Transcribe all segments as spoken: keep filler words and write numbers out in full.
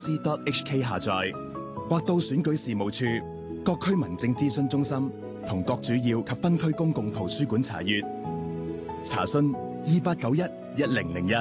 c dot h k 下載，或到選舉事務處、各區民政諮詢中心同各主要及分區公共圖書館查閱。查詢二八九一一零零一。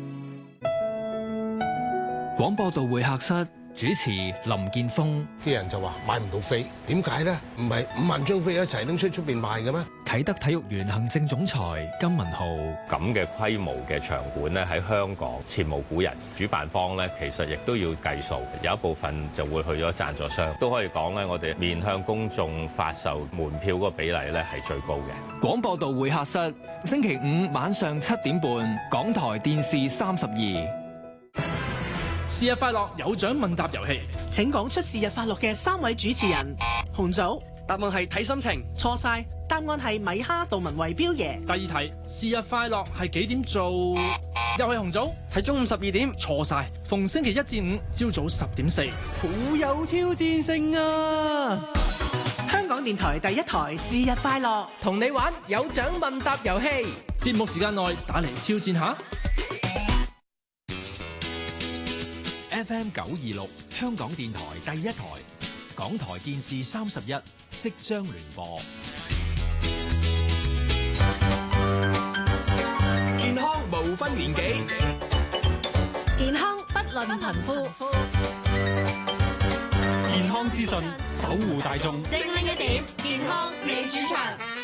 廣播道會客室主持林健鋒。 啲人就話買唔到飛，點解呢？唔係五萬張飛一齊拎出出邊賣嘅咩？ 啟德體育園行政總裁金文浩。 咁嘅規模嘅場館咧，喺香港前無古人。主辦方咧，其實亦都要計數，有一部分就會去咗贊助商。都可以講咧，我哋面向公眾發售門票嗰個比例咧係最高嘅。 廣播道會客室，星期五晚上七點半，港台電視三十二。 是日快樂有獎問答遊戲， 請講出是日快樂嘅三位主持人。紅組答案係睇心情， 錯晒，答案係米哈、杜文維、彪爺。 第二題，是日快樂係幾點做？又係紅組，係中午十二點，錯晒。逢星期一至五朝早十點四，好有挑戰性啊！ 香港電台第一台是日快樂， 同你玩有獎問答遊戲，節目時間內打嚟挑戰下。 F M 九二六香港電台第一台，港台電視三十一即將聯播。 健康無分年紀， 健康不論貧富， 健康資訊守護大眾， 精靈一點，健康你主場。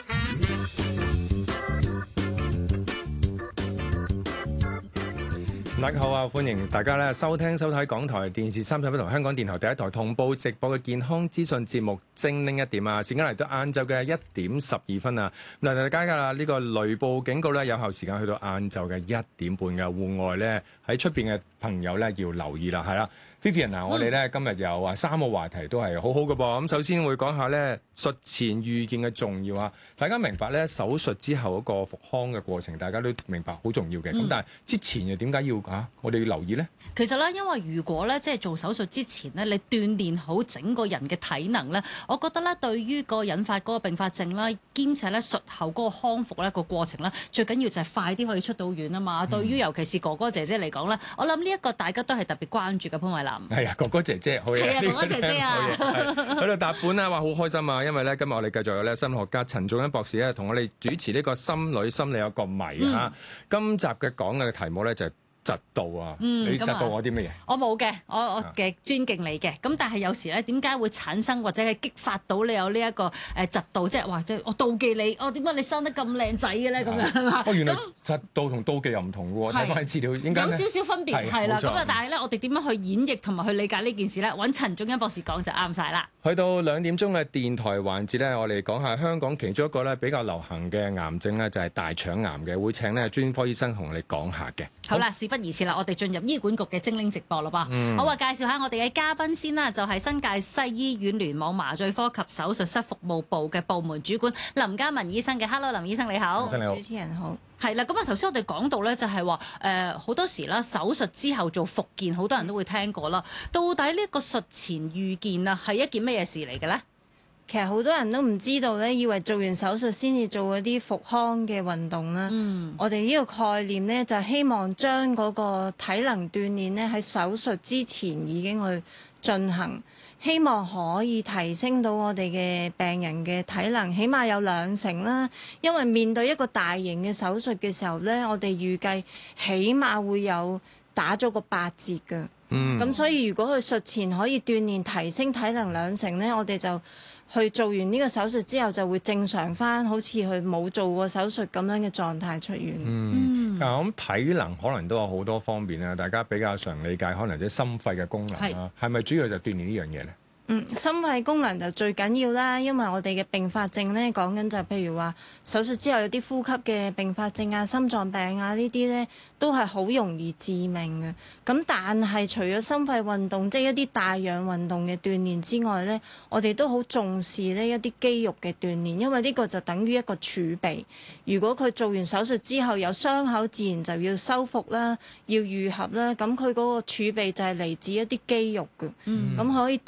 大家好啊！歡迎大家咧收聽收睇港台電視三十一同香港電台第一台同步直播嘅健康資訊節目《精靈一點》啊！時間嚟到晏晝嘅一點十二分啊！嗱，大家噶呢個雷暴警告咧有效時間去到晏晝嘅一點半嘅，戶外咧喺出邊嘅朋友咧要留意啦，係啦。Vivian 嗱，我哋咧今日有啊三個話題都係好好嘅噃。咁首先會講下咧術前預見嘅重要啊！大家明白咧手術之後嗰個復康嘅過程，大家都明白好重要嘅。咁、嗯、但係之前又點解要嚇我哋要留意咧？ 其實咧，因為如果咧即係做手術之前咧，你鍛鍊好整個人嘅體能咧，我覺得咧對於個引發嗰個併發症啦，兼且咧術後嗰個康復咧個過程咧，最緊要就係快啲可以出到院啊嘛！嗯、對於尤其是哥哥姐姐嚟講咧，我諗呢一個大家都係特別關注嘅。潘偉林係啊，哥哥姐姐好嘢， 係啊，哥哥姐姐啊， 喺度答本啊，話好開心啊！因為咧今日我哋繼續有咧心理學家陳頌恩博士咧同我哋主持呢個心理心理有個謎嚇。嗯、今集嘅講嘅題目咧就係嫉妒啊！嗯、你嫉妒我啲乜嘢？ 我冇嘅，我我嘅尊敬你嘅。咁但係有時咧，點解會產生或者係激發到你有呢一個誒嫉妒？即係或者我妒忌你，哦點解你生得咁靚仔嘅咧？咁樣係嘛？ 哦，原來嫉妒同妒忌又唔同嘅喎。睇翻啲資料，應該有少少分別係啦。咁啊，但係咧，我哋點樣去演繹同埋去理解呢件事咧？揾陳頌恩博士講就啱晒啦。 去到兩點鐘嘅電台環節咧，我哋講下香港其中一個咧比較流行嘅癌症咧，就係大腸癌嘅，會請咧專科醫生同我哋講下嘅。 好啦，事不宜遲啦，我哋進入醫管局嘅精靈直播啦噃。嗯、好啊，介紹下我哋嘅嘉賓先啦，就係、是、新界西醫院聯網麻醉科及手術室服務部嘅部門主管林嘉文醫生嘅。Hello， 林醫生你好。 你好。 主持人好。係啦，咁啊頭先我哋講到咧，就係話誒好多時啦，手術之後做復健，好多人都會聽過啦。到底呢個術前預見啊，係一件咩嘢事嚟嘅咧？ 其實好多人都唔知道咧，以為做完手術先至做嗰啲復康嘅運動啦。嗯、我哋呢個概念咧，就希望將嗰個體能鍛鍊咧喺手術之前已經去進行，希望可以提升到我哋嘅病人嘅體能，起碼有兩成啦。因為面對一個大型嘅手術嘅時候咧，我哋預計起碼會有打咗個八折㗎。咁、嗯、所以如果佢術前可以鍛鍊提升體能兩成咧，我哋就去做完呢個手術之後就會正常翻，好似佢冇做過手術咁樣嘅狀態出院。 嗯，嗱、嗯，咁體能可能都有好多方面啊，大家比較常理解，可能即係心肺嘅功能啦，係咪主要就鍛鍊呢樣嘢咧？ 嗯，心肺功能就最緊要啦，因為我哋嘅併發症咧講緊就譬如話手術之後有啲呼吸嘅併發症啊、心臟病啊呢啲咧都係好容易致命嘅。咁但係除咗心肺運動，即係一啲帶氧運動嘅鍛鍊之外咧，我哋都好重視呢一啲肌肉嘅鍛鍊，因為呢個就等於一個儲備。如果佢做完手術之後有傷口，自然就要修復啦，要愈合啦，咁佢嗰個儲備就係嚟自一啲肌肉嘅，咁、嗯、可以調配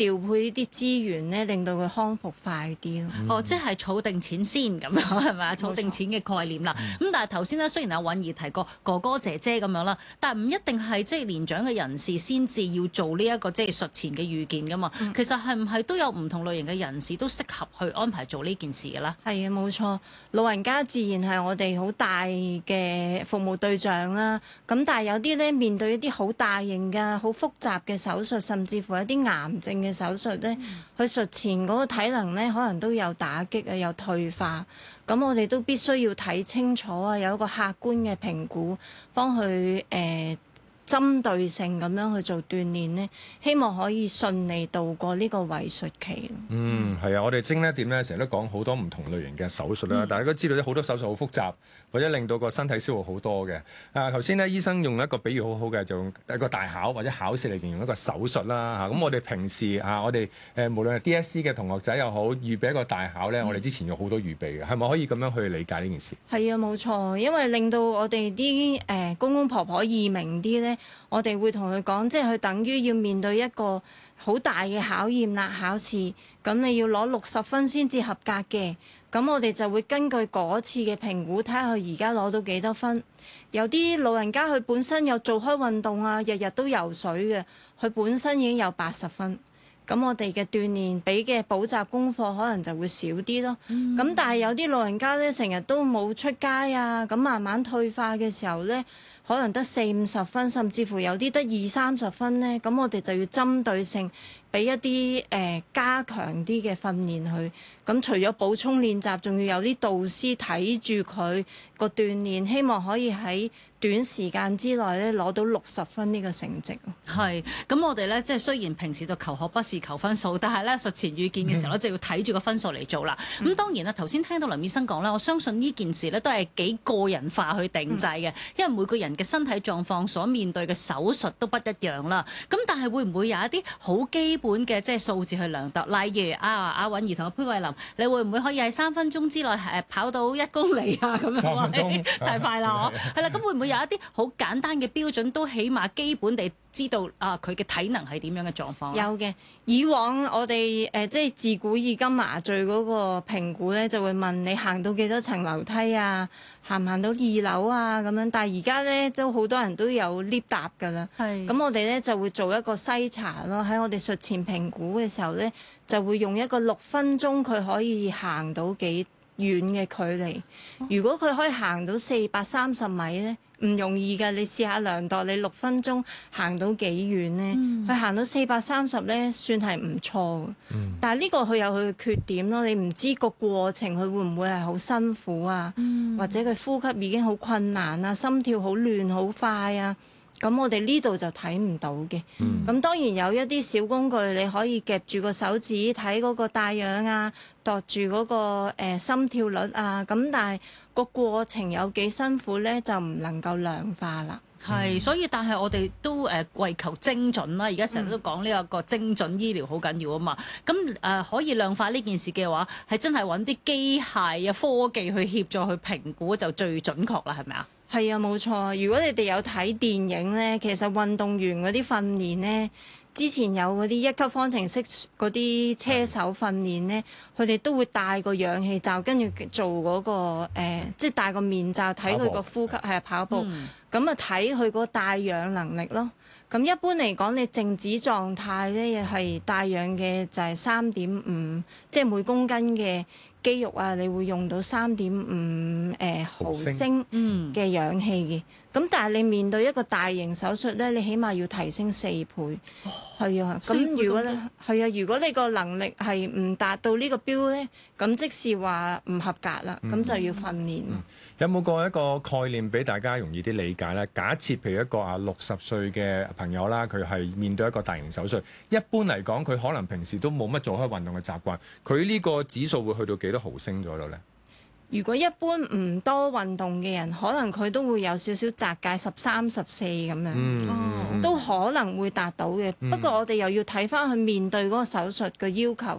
呢啲資源咧，令到佢康復快啲咯。 哦，即係儲定錢先咁樣係咪啊？儲定錢嘅概念啦。咁但係頭先咧，雖然阿韻儀提過哥哥姐姐咁樣啦，但係唔一定係即係年長嘅人士先至要做呢一個即係術前嘅預見噶嘛。嗯、其實係唔係都有唔同類型嘅人士都適合去安排做呢件事嘅啦？ 係啊，冇錯，老人家自然係我哋好大嘅服務對象啦。咁但係有啲咧面對一啲好大型嘅、好複雜嘅手術，甚至乎一啲癌症嘅手術咧，佢術前嗰個體能咧可能都有打擊啊，有退化。咁我哋都必須要睇清楚啊，有一個客觀嘅評估，幫佢誒、呃針對性咁樣去做鍛鍊呢，希望可以順利度過呢個萎術期。 嗯，係啊，我哋精呢點咧，成日都講好多唔同類型嘅手術啦。嗯、大家都知道啲好多手術好複雜，或者令到個身體消耗好多嘅。啊，頭先咧醫生用一個比喻好好嘅，就用一個大考或者考試嚟形容一個手術啦。嚇、啊，咁我哋平時啊，我哋誒、呃、無論係 D S E 嘅同學仔又好，預備一個大考咧，嗯、我哋之前有好多預備嘅，係咪可以咁樣去理解呢件事？係啊，冇錯，因為令到我哋啲誒公公婆婆易明啲咧。我哋會同佢講，即係佢等於要面對一個好大嘅考驗啦，考試，咁你要攞六十分先至合格嘅。咁我哋就會根據嗰次嘅評估，睇下佢而家攞到幾多分。有啲老人家佢本身有做開運動啊，日日都游水嘅，佢本身已經有八十分。咁我哋嘅鍛鍊俾嘅補習功課可能就會少啲咯。咁、嗯、但係有啲老人家咧，成日都冇出街啊，咁慢慢退化嘅時候咧，可能得四五十分，甚至乎有啲得二三十分咧。咁我哋就要針對性俾一啲誒、呃、加強啲嘅訓練佢。咁除咗補充練習，仲要有啲導師睇住佢個鍛鍊，希望可以喺短時間之內咧攞到六十分呢個成績。 係，咁我哋咧即係雖然平時就求學不是求分數，但係咧術前預見嘅時候咧就要睇住個分數嚟做啦。咁、嗯、當然啦，頭先聽到林醫生講咧，我相信呢件事咧都係幾個人化去定製嘅，嗯、因為每個人嘅身體狀況所面對嘅手術都不一樣啦。咁但係會唔會有一啲好基本嘅即係數字去量度？例如啊，阿韻儀同阿潘慧琳，你會唔會可以喺三分鐘之內誒跑到一公里啊？咁樣三分鐘太快啦，係啦。咁會唔會有一啲好簡單嘅標準，都起碼基本地知道啊佢嘅體能係點樣嘅狀況？ 有嘅，以往我哋誒、呃、即係自古以今麻醉嗰個評估咧，就會問你行到幾多層樓梯啊，行唔行到二樓啊咁樣。但係而家咧都好多人都有 lift 搭㗎啦。係咁，我哋咧就會做一個篩查咯。喺我哋術前評估嘅時候咧，就會用一個六分鐘佢可以行到幾遠嘅距離。如果佢可以行到四百三十米咧，唔容易㗎。你試下量度，你六分鐘行到幾遠呢？佢行、嗯、到四百三十咧，算係唔錯。嗯、但係呢個佢有佢嘅缺點咯。你唔知個過程佢會唔會係好辛苦啊？嗯、或者佢呼吸已經好困難啊，心跳好亂好快啊。咁我哋呢度就睇唔到嘅。咁、嗯、當然有一啲小工具，你可以夾住個手指睇嗰個帶氧啊，度住嗰、嗰個、呃、心跳率啊。咁但係個過程有幾辛苦呢，就唔能夠量化啦。 係，所以但係我哋都誒、呃、為求精準啦。而家成日都講呢一個精準醫療好緊要啊嘛。咁誒、呃、可以量化呢件事嘅話，係真係揾啲機械啊科技去協助去評估就最準確啦，係咪啊？ 係啊，冇錯。如果你哋有睇電影呢，其實運動員嗰啲訓練呢，之前有嗰啲一級方程式嗰啲車手訓練呢，佢哋都會戴個氧氣罩，跟住做嗰、嗰個、呃、即係戴個面罩睇佢個呼吸係跑步，咁啊睇佢嗰個帶氧能力咯。咁一般嚟講，你靜止狀態呢，係帶氧嘅就係三點五，即係每公斤嘅肌肉啊，你會用到三點五誒毫升嘅氧氣嘅。咁、嗯、但係你面對一個大型手術咧，你起碼要提升四倍。係、哦、啊，咁如果咧係啊，如果你個能力係唔達到呢個標咧，咁即是話唔合格啦，咁、嗯、就要訓練。嗯嗯、 有冇個一個概念俾大家容易啲理解咧？假設譬如一個啊六十歲嘅朋友啦，佢係面對一個大型手術，一般嚟講佢可能平時都冇乜做開運動嘅習慣，佢呢個指數會去到幾多毫升左右咧？ 如果一般唔多運動嘅人，可能佢都會有少少窄界十三十四咁樣，嗯、都可能會達到嘅。嗯、不過我哋又要睇翻佢面對嗰個手術嘅要求。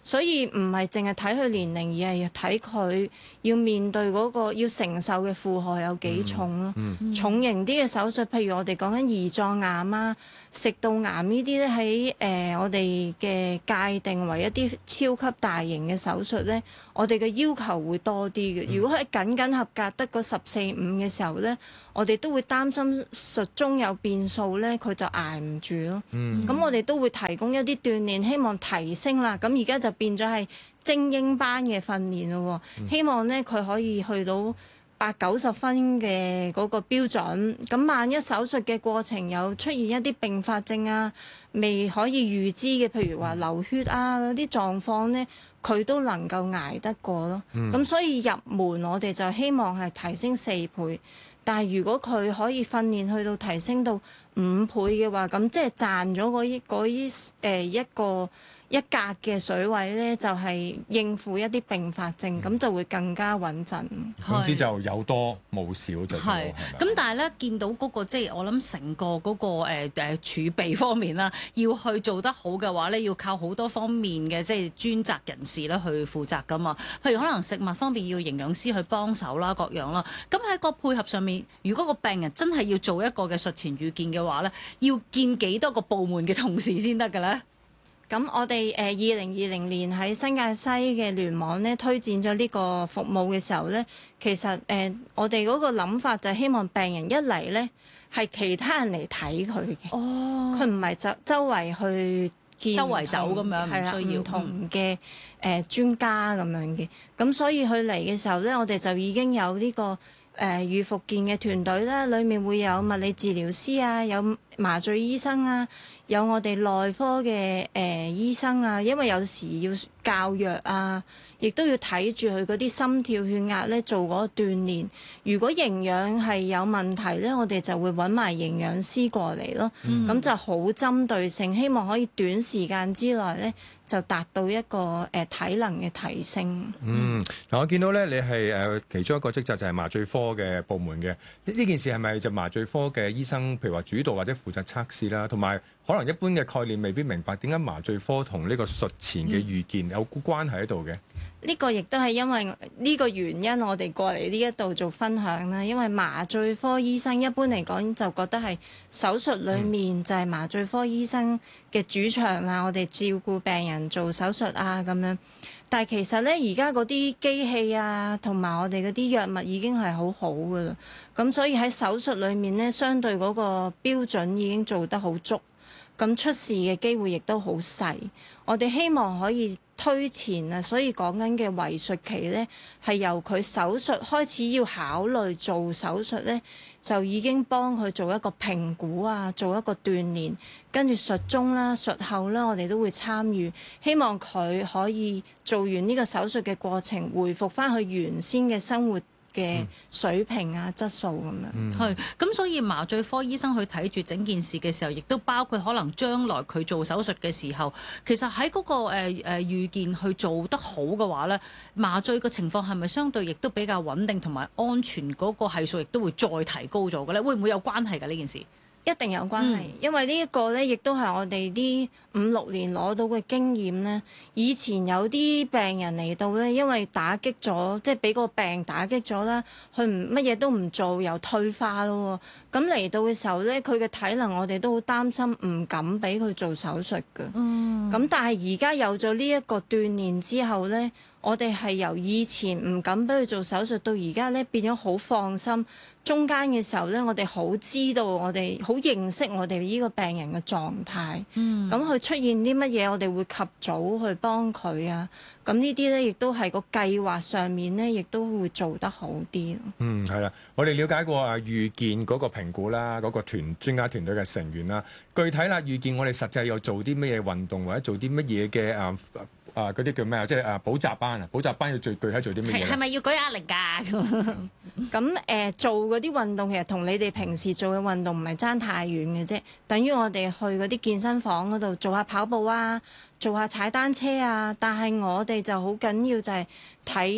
所以唔係淨係睇佢年齡，而係睇佢要面對嗰個要承受嘅負荷有幾重咯。 嗯嗯、 重型啲嘅手術，譬如我哋講緊胰臟癌啊、食道癌呢啲咧，喺誒我哋嘅界定為一啲超級大型嘅手術咧，我哋嘅要求會多啲嘅。如果係僅僅合格得個十四五嘅時候咧，我哋都會擔心術中有變數咧，佢就捱唔住咯。咁、嗯、我哋都會提供一啲鍛鍊，希望提升啦。咁而家就變咗係精英班嘅訓練咯。嗯、希望咧佢可以去到八九十分嘅嗰個標準。咁萬一手術嘅過程有出現一啲併發症啊，未可以預知嘅，譬如話流血啊嗰啲狀況咧，佢都能夠捱得過咯。咁、嗯、所以入門我哋就希望係提升四倍。但係如果佢可以訓練去到提升到五倍嘅話，咁即係賺咗嗰啲嗰啲誒一個一格嘅水位咧，就係、是、應付一啲併發症，咁、嗯、就會更加穩陣。 總之就有多冇少就係。 咁但係咧，見到嗰、那個即係我諗成個嗰、那個誒誒、呃、儲備方面啦，要去做得好嘅話咧，要靠好多方面嘅即係專責人士咧去負責噶嘛。譬如可能食物方面要營養師去幫手啦，各樣啦。咁喺個配合上面，如果個病人真係要做一個嘅術前預見嘅話咧，要見幾多個部門嘅同事先得嘅咧？ 咁我哋誒二零二零年喺新界西嘅聯網咧推薦咗呢個服務嘅時候咧，其實誒、呃、我哋嗰個諗法就係希望病人一嚟咧係其他人嚟睇佢嘅，哦，佢唔係就周圍去見周圍走咁樣， 係啦， 唔需要唔同嘅誒專家咁樣嘅，咁所以佢嚟嘅時候咧，我哋就已經有呢、這個。誒預復健嘅團隊啦，裡面會有物理治療師啊，有麻醉醫生啊，有我哋內科嘅誒、呃、醫生啊，因為有時要教藥啊，亦都要睇住佢嗰啲心跳血壓咧，做嗰個鍛鍊。如果營養係有問題咧，我哋就會揾埋營養師過嚟咯。咁、嗯、就好針對性，希望可以短時間之內咧就達到一個誒、呃、體能嘅提升。 嗯，嗱我見到咧，你係誒其中一個職責就係麻醉科嘅部門嘅。呢件事係咪就麻醉科嘅醫生，譬如話主導或者負責測試啦，同埋可能一般嘅概念未必明白點解麻醉科同呢個術前嘅預見有關係喺度嘅？ 呢個亦都係因為呢個原因，我哋過嚟呢一度做分享啦。因為麻醉科醫生一般嚟講就覺得係手術裡面就係麻醉科醫生嘅主場啊，我哋照顧病人做手術啊咁樣。但係其實咧，而家嗰啲機器啊，同埋我哋嗰啲藥物已經係好好噶啦。咁所以喺手術裡面咧，相對嗰個標準已經做得好足，咁出事嘅機會亦都好細。我哋希望可以推前啊，所以講緊嘅圍術期咧，係由佢手術開始要考慮做手術咧，就已經幫佢做一個評估啊，做一個鍛鍊，跟住術中啦、術後啦，我哋都會參與，希望佢可以做完呢個手術嘅過程，回復翻佢原先嘅生活嘅水平啊、質素咁樣。 係咁，所以麻醉科醫生去睇住整件事嘅時候，亦都包括可能將來佢做手術嘅時候，其實喺嗰個誒誒預見去做得好嘅話咧，麻醉嘅情況係咪相對亦都比較穩定同埋安全，嗰個係數亦都會再提高咗嘅咧？會唔會有關係㗎呢件事？ 一定有關係，嗯、因為呢一個咧，亦都係我哋呢五六年攞到嘅經驗咧。以前有啲病人嚟到咧，因為打擊咗，即係俾個病打擊咗啦，佢唔乜嘢都唔做，又退化咯。咁嚟到嘅時候咧，佢嘅體能我哋都好擔心，唔敢俾佢做手術㗎。嗯。咁但係而家有咗呢一個鍛鍊之後咧，我哋係由以前唔敢俾佢做手術，到而家咧變咗好放心。中間嘅時候咧，我哋好知道，我哋好認識我哋呢個病人嘅狀態。嗯，咁佢出現啲乜嘢，我哋會及早去幫佢啊。咁呢啲咧，亦都係個計劃上面咧，亦都會做得好啲。 嗯，係啦，我哋了解過啊預見嗰個評估啦，嗰個團專家團隊嘅成員啦，具體啦預見我哋實際又做啲乜嘢運動，或者做啲乜嘢嘅啊啊嗰啲叫咩啊？即係啊補習班啊，補習班要最具體做啲乜嘢？ 係咪要舉啞鈴㗎？ 咁誒、呃、做嗰啲運動其實同你哋平時做嘅運動唔係爭太遠嘅啫，等於我哋去嗰啲健身房嗰度做下跑步啊，做下踩單車啊。但係我哋就好緊要就係睇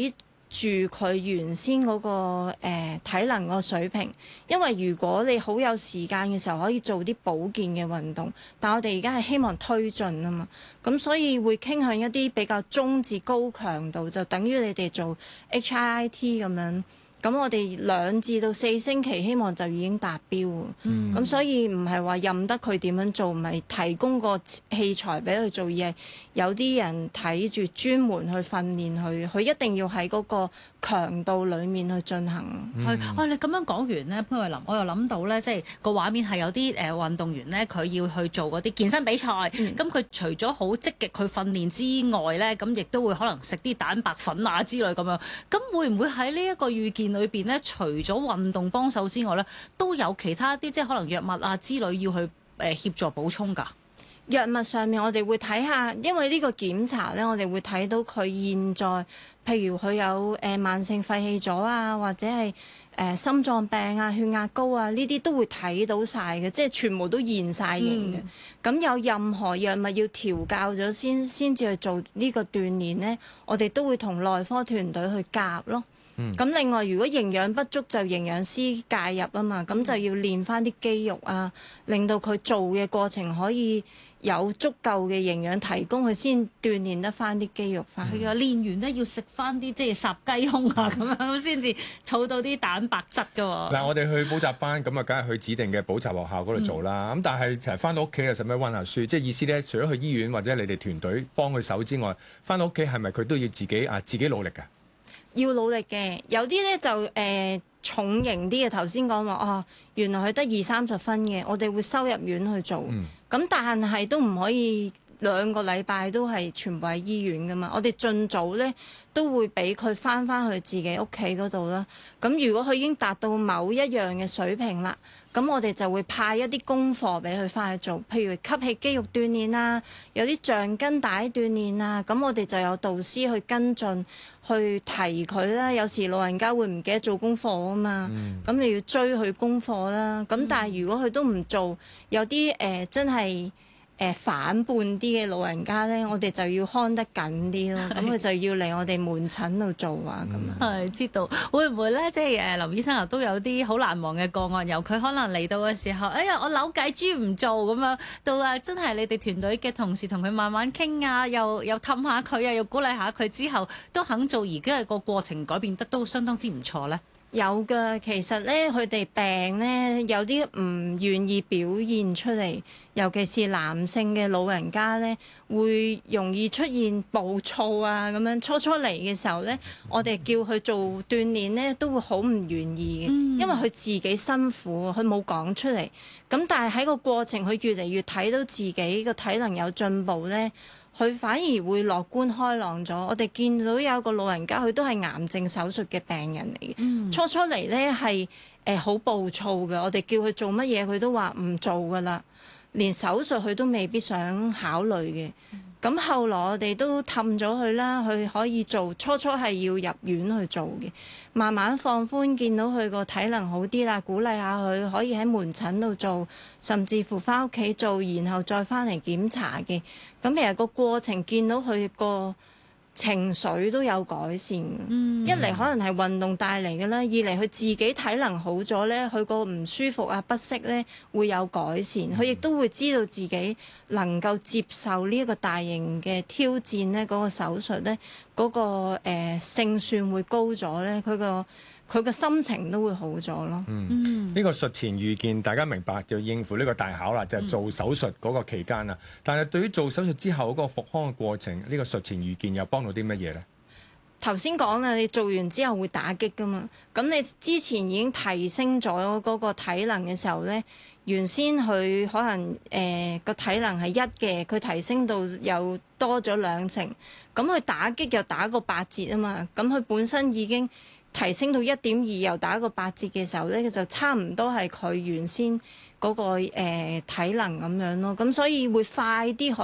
住佢原先嗰、個、呃、體能個水平。因為如果你好有時間嘅時候可以做啲保健嘅運動，但我哋而家係希望推進啊嘛，咁所以會傾向一啲比較中至高強度，就等於你哋做 H I I T 咁樣。咁我哋兩至到四星期希望就已經達標喎。咁、嗯、所以唔係話任得佢點樣做，唔係提供個器材俾佢做，而係有啲人睇住專門去訓練佢，佢一定要喺嗰個強度裡面去進行。 係、嗯，哇、啊！你咁樣講完呢，潘慧琳，我又諗到呢，即係個畫面係有啲誒、呃、運動員呢，佢要去做嗰啲健身比賽，咁佢、嗯、除咗好積極去訓練之外呢，咁亦都會可能食啲蛋白粉啊之類咁樣。咁會唔會喺呢一個預見裏邊咧，除咗運動幫手之外咧，都有其他啲即係可能藥物啊之類要去誒、呃、協助補充㗎？ 藥物上面我哋會睇下，因為呢個檢查咧，我哋會睇到佢現在，譬如佢有誒、呃、慢性肺氣阻啊，或者係誒、呃、心臟病啊、血壓高啊，呢啲都會睇到晒嘅，即係全部都現晒形嘅。咁、嗯、有任何藥物要調教咗先先至去做呢個鍛鍊呢，我哋都會同內科團隊去夾咯。咁、嗯、另外，如果營養不足就營養師介入啊嘛，咁就要練翻啲肌肉啊，令到佢做嘅過程可以有足夠嘅營養提供，佢先鍛鍊得翻啲肌肉翻。 係啊、嗯，練完呢要食翻啲即係烚雞胸啊咁樣，咁先至儲到啲蛋白質㗎喎。 嗱，我哋去補習班咁啊，梗係去指定嘅補習學校嗰度做啦。咁、嗯、但係成日翻到屋企又使唔使温下書？即係意思咧，除咗去醫院或者你哋團隊幫佢手之外，翻到屋企係咪佢都要自己啊自己努力㗎？ 要努力嘅，有啲咧就誒、呃、重型啲嘅。頭先講話哦，原來佢得二三十分嘅，我哋會收入院去做。咁、嗯、但係都唔可以兩個禮拜都係全部喺醫院噶嘛。我哋盡早咧都會俾佢翻翻去自己屋企嗰度啦。咁如果佢已經達到某一樣嘅水平啦，咁我哋就會派一啲功課俾佢翻去做，譬如吸氣肌肉鍛鍊啊，有啲橡筋帶鍛鍊啊，咁我哋就有導師去跟進，去提佢啦。有時老人家會唔記得做功課啊嘛，咁、嗯、你要追佢功課啦。咁但係如果佢都唔做，有啲誒、呃、真係。誒反叛啲嘅老人家咧，我哋就要看得緊啲咯。咁佢就要嚟我哋門診度做啊，咁樣。 係知道會唔會咧？即係誒林醫生又都有啲好難忘嘅個案，由佢可能嚟到嘅時候，哎呀我扭計豬唔做咁樣，到啊真係你哋團隊嘅同事同佢慢慢傾啊，又又氹下佢啊，又鼓勵下佢之後都肯做，而家個過程改變得都相當之唔錯咧。 有㗎，其實咧佢哋病咧有啲唔願意表現出嚟，尤其是男性嘅老人家咧，會容易出現暴躁啊咁樣。初初嚟嘅時候咧，我哋叫佢做鍛鍊咧，都會好唔願意嘅，嗯、因為佢自己辛苦，佢冇講出嚟。咁但係喺個過程，佢越嚟越睇到自己個體能有進步咧。佢反而會樂觀開朗咗。我哋見到有個老人家，佢都係癌症手術嘅病人嚟嘅。嗯、初初嚟咧係誒好暴躁嘅，我哋叫佢做乜嘢，佢都話唔做噶啦，連手術佢都未必想考慮嘅。咁、嗯、後來我哋都氹咗佢啦，佢可以做。初初係要入院去做嘅，慢慢放寬，見到佢個體能好啲啦，鼓勵下佢可以喺門診度做，甚至乎翻屋企做，然後再翻嚟檢查嘅。咁其實個過程見到佢個情緒都有改善嘅。嗯、一嚟可能係運動帶嚟嘅啦，二嚟佢自己體能好咗咧，佢個唔舒服啊、不適咧會有改善，佢亦都會知道自己能夠接受呢一個大型嘅挑戰咧，嗰、嗰個手術咧，嗰、嗰個誒、呃、勝算會高咗咧，佢個佢個心情都會好咗咯。 嗯，呢、嗯、個術前預見大家明白，就應付呢個大考啦，就係、是、做手術嗰個期間啊。嗯、但係對於做手術之後嗰個復康嘅過程，呢、這個術前預見又幫到啲乜嘢咧？ 頭先講啦，你做完之後會打擊噶嘛？咁你之前已經提升咗嗰個體能嘅時候咧，原先佢可能誒個、呃、體能係一嘅，佢提升到又多咗兩成，咁佢打擊又打個八折啊嘛。咁佢本身已經提升到一點二，又打個八折嘅時候咧，就差唔多係佢原先嗰、那個誒、呃、體能咁樣咯。咁所以會快啲可以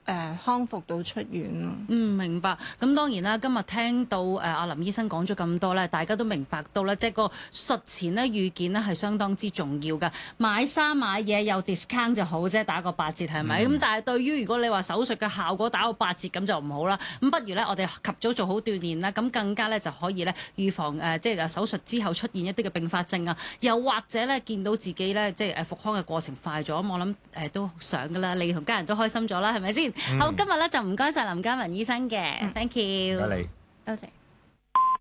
誒康復到出院咯。 嗯，明白。咁當然啦，今日聽到誒阿林醫生講咗咁多咧，大家都明白到咧，即係個術前咧預見咧係相當之重要㗎。買衫買嘢有 discount 就好啫，打個八折係咪？咁、嗯、但係對於如果你話手術嘅效果打個八折咁就唔好啦。咁不如咧，我哋及早做好鍛鍊啦，咁更加咧就可以咧預防誒、呃、即係手術之後出現一啲嘅併發症啊，又或者咧見到自己咧即係誒復康嘅過程快咗，我諗誒、呃、都想㗎啦，你同家人都開心咗啦，係咪先？嗯、好，今日咧就唔該晒林嘉文醫生嘅、嗯、，thank you， 唔該你， 多謝。